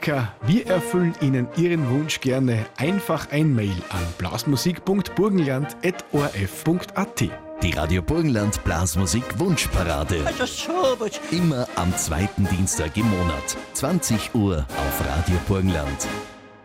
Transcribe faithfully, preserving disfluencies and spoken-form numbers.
Musiker, wir erfüllen Ihnen Ihren Wunsch gerne. Einfach ein Mail an blasmusik punkt burgenland at o r f punkt a t. Die Radio Burgenland Blasmusik Wunschparade. Immer am zweiten Dienstag im Monat. zwanzig Uhr auf Radio Burgenland.